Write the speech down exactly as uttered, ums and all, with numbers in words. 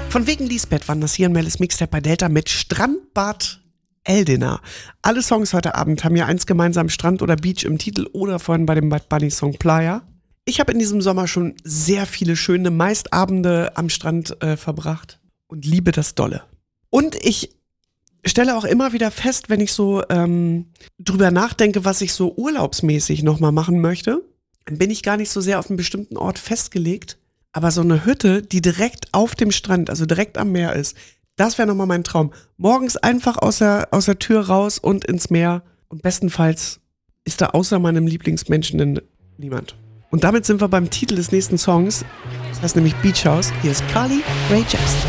Von wegen Lisbeth waren das hier ein Melis Mixtape bei Delta mit Strandbad Eldena. Alle Songs heute Abend haben ja eins gemeinsam, Strand oder Beach im Titel oder vorhin bei dem Bad Bunny Song Playa. Ich habe in diesem Sommer schon sehr viele schöne, meist Abende am Strand äh, verbracht und liebe das dolle. Und ich stelle auch immer wieder fest, wenn ich so ähm, drüber nachdenke, was ich so urlaubsmäßig nochmal machen möchte, dann bin ich gar nicht so sehr auf einen bestimmten Ort festgelegt. Aber so eine Hütte, die direkt auf dem Strand, also direkt am Meer ist, das wäre nochmal mein Traum. Morgens einfach aus der, aus der Tür raus und ins Meer. Und bestenfalls ist da außer meinem Lieblingsmenschen denn niemand. Und damit sind wir beim Titel des nächsten Songs. Das heißt nämlich Beach House. Hier ist Carly Rae Jepsen.